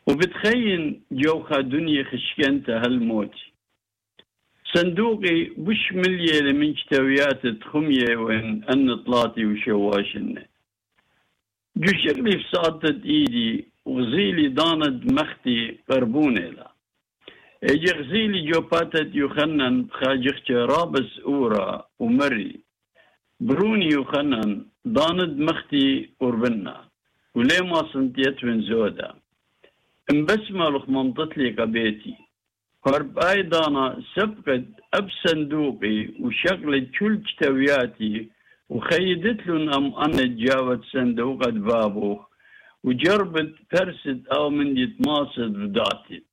وبتخين جوخا دنيا خشكنتا هالموتي صندوقي بش ملية لمن شتويات تخمية وين أن طلاتي وشواشنة جو شكلي في صادت إيدي وغزيلي داند مختي قربونة لا اجي غزيلي جوباتت يخنن بخاجخت رابس أورا ومري بروني يخنن داند مختي قربنا وليه ما صنتيت من زودا انبسمة لخ منطتلي قبيتي هرب ايضانا سبقت اب صندوقي وشغلت كل جتوياتي وخيدت لن ام انا تجاوت صندوقة بابو وجربت فرست او من يتماصد بداتت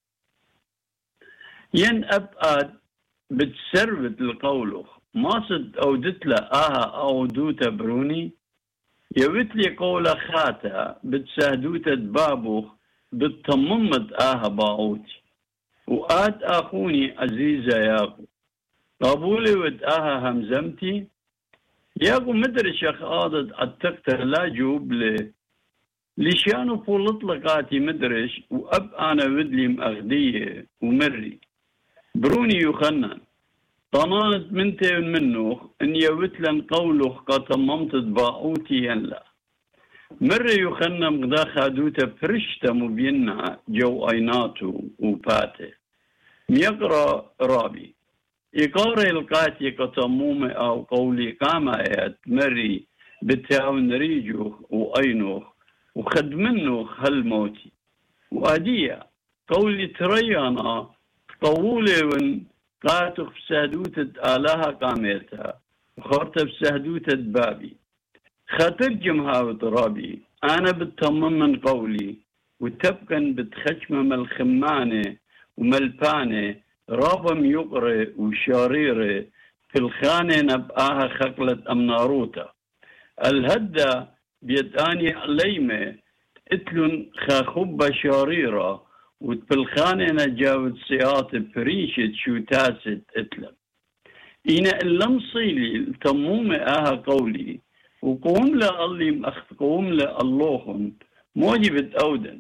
ين اب بتسربت القولخ ماصد او دتلا او دوتا بروني يوتلي قولة خاتا بتسهدوتا بابوخ بتطممت باعوتي وآت أخوني عزيزة ياقو قابولي ود همزمتي ياقو مدري شخ آدد أتقتر لا جوب لي لشانو فولط لقاتي مدرش وأب أنا ودلي مأغدية ومري بروني يخنن طنانت منتي منوخ إن يوتلن قولوخ قطممت باعوتي ينلا مرة يخنم غدا خادوته فرشته مبينة جو ايناتو وباته ميقرا رابي يقاري القاتي قطمومة او قولي قامايات مري بتاون ريجوخ واينوخ وخدمنوخ هالموتي وادية قولي تريانا قولي ون قاتخ بسهدوتة آلاها قاميتها وخارتها بسهدوتة بابي خاترجم هاو رابي أنا بتطمم من قولي وتبقى بتخشم الخمانة وملبانة رابم يقري وشاريري في الخانة نبقاها خقلة أمناروتا الهدى بيداني عليمة اتلن خاخبة شاريرة وتبالخانة نجاوت سياط بريشت شو تاسد اتلم إنا اللمصيلي التمومة قولي وقوم لألي قوم لألوهم موجبت أودن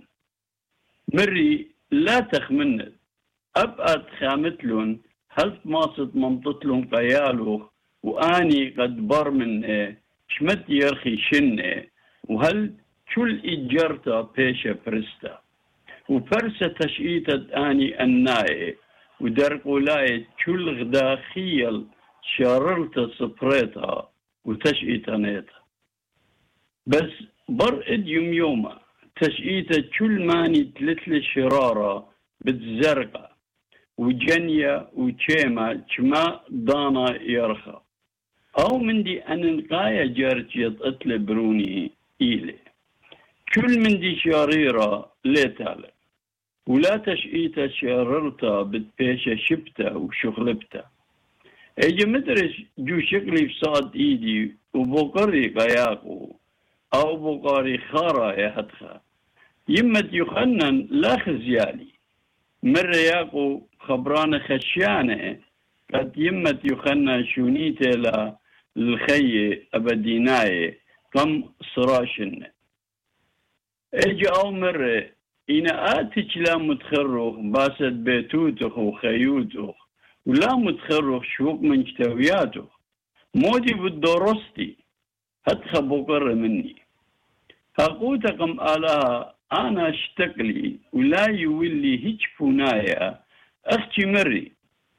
مري لا تخمنت أبقى خامتلون هل ماصد منطتلون قيالوخ وآني قد بر من شمت يرخي شنة وهل كل إجرتا بيشة فرستا وفرسة تشئيتة آني الناي ودرق ولاية كل غدا خيل شاررت صفريتها وتشئيتانيتها بس بر اديوم يوما تشئيته كل ماني تلتل شرارة بتزرقة وجنية وشيمة كما دانا يرخى او من دي انقايا جارت يطقتل بروني إيلي كل من دي شريرة ليتالي ولا تشئيته شررتها بتبيشة شبتها وشغلبتها اجي مدرس جو شكلي في صاد ايدي وبقري قياقو او بقاري خارا يهدخا يمت يخنن لا خزيالي مرة ياقو خبران خشيانة قد يمت يخنن شونيته لا الخي ابديناي كم صراشن اجي او مرة إنا آتش لا متخرخ باسد بيتوتخ وخيوتخ ولا متخرخ شوق من جتوياته مودي بالدورستي هتخ بقر مني هقوتكم آلها أنا اشتكلي ولا يولي هيج فنايا أختي مري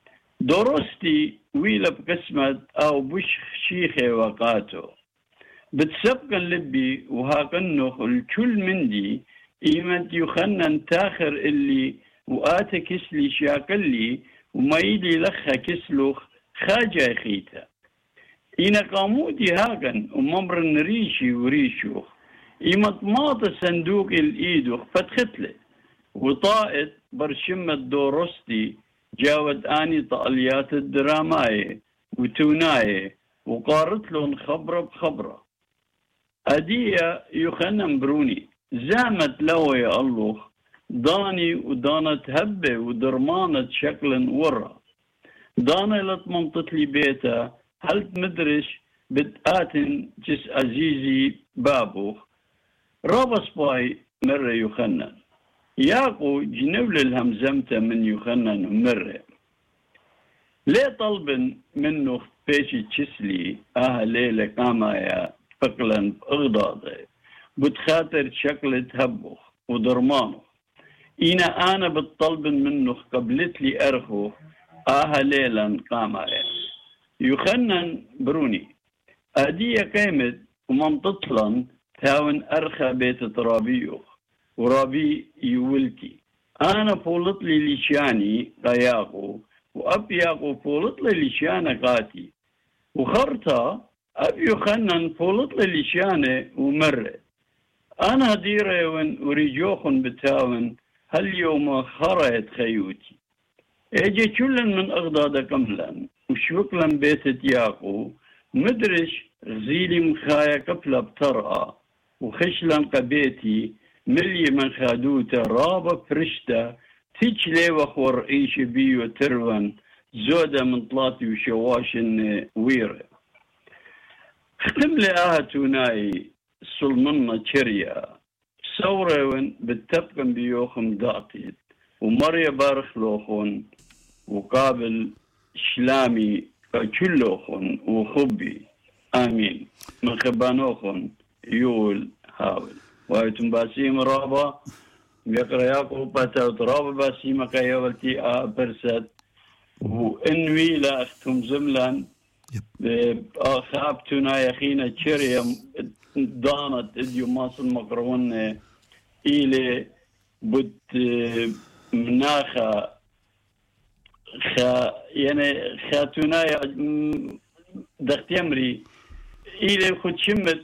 دورستي ويلا بقسمة أو بش شيخي وقاته بتسبقا لبي وهاقنخ الكل مندي إيمت يخنن تاخر اللي وآتا كسلي شاكلي وما يدي لخا كسلوخ خاجة خيتا إنا قامودي هاقن وممرن ريشي وريشوخ إيمت ماطا صندوق الإيدوخ فتختله وطائت برشمة دورستي جاود آني طاليات الدراماية وتوناية وقارت لهم خبرة بخبرة أدية يخنن بروني زامت له يا الله داني ودانت هبة ودرمانة شكلا ورا دانا لطمنطت لي بيتا هل مدرش بتآتن جس عزيزي بابوخ رابس باي مرة يخنن ياقو جنول الهمزمته من يخنن ومره ليه طلب منه بيشي تشسلي ليلة قاما يا فقلا اغضاضه بتخاطر شكل تهبخ ودرمانه أنا بالطلب منه قبلت لي أرخو ليلا قاما يا يخنن بروني أدية قيمت ومنططلا تاون أرخى بيت ترابيوخ ورابي يولتي أنا فولت لي لشاني قياقو وأبياقو فولت لي لشانة قاتي وخرطة أبي يخنن فولت لي لشانة ومرة أنا هديرة وريجوخ بتاون هل يوم خريت خيوتي اجي كلن من أغضاد كملا وشوكلا بيت ياقو مدرش غزيلي مخايا كفلة بطرقة وخشلا قبيتي ملي من خادوته رابة فرشته تجلي وخور ايش بيو تروان زودة من طلاتي وشواشن ويرة ختم لي توناي سلمنا تشريا سورة بالتبقن بيوخم داطيت ومريا بارخ لوخون وقابل شلامي كلوخون وخبي آمين من خبانوخون يول هاول وايتم باسيم رابا يقرأ ياقوب باتا ترابا باسيم كيولتي برسد وانوي لا اختم زملا خابتنا يا خينا تشريا دانت اديو ماصل مقرون إلي بد مناخا يعني خاتونا دخت يمري إلي خد شمت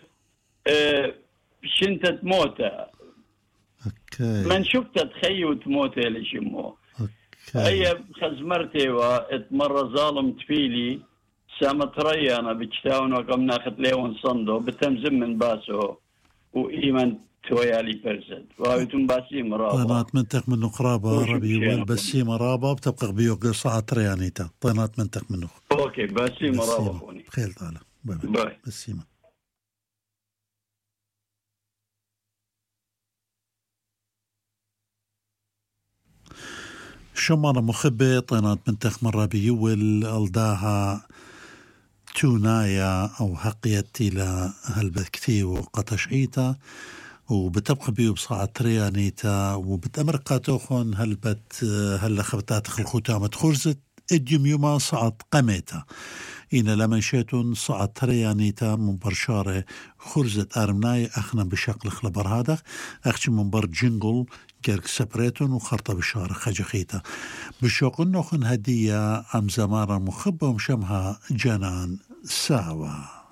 شنتت موتة من شفتت خيوت موتة لشمو هي خزمرتي واتمر ظالم تفيلي سامت ريانا بجتاون وقم ناخد ليون صندو بتمزم من باسو وإيمان تويالي برزد وهايتم باسيم رابا طينات منطق منه قرابة ربي والبسيم رابا بتبقى بيوق صعة ريانيتا طينات منطق منه اوكي باسيم رابا خوني خير تعالى باي بسيمة شمانة مخبة طينات منطق مرة بيول الداها تونايا أو هقيت إلى هالبكتي وقطشعيتا وبتبقى بيو بصاعة ريانيتا وبتأمر قاتوخون هل خبتات خلخوتامة خرزت اديم يوما صعد قميتا إن لما شيتون صعد ريانيتا من برشارة خرزت أرمناي أخنا بشكل خلبر هذا أخش من بر جنجل كيرك سبريتون وخرطة بشارة خجخيتا بشوقن نوخن هدية أم زمارة مخبة ومشمها جنان ساوا